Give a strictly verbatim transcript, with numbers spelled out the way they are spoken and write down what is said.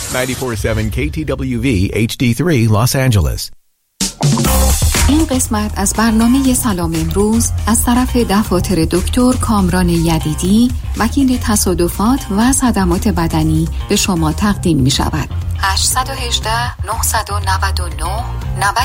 نود و چهار ممیز هفت کی تی دبلیو وی اچ دی سه Los Angeles. این قسمت از برنامه سلام امروز از طرف دفاتر دکتر کامران یدیدی، وکیل تصادفات و صدمات بدنی به شما تقدیم می شود. هشت یک هشت نه نه نه